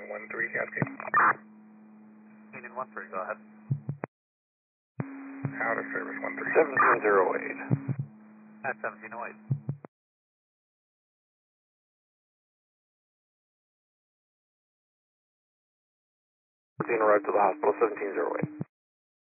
13, Cascade. Union 13, go ahead. Out of service 13. 1708. At 1708. Arrived to the hospital, 1708.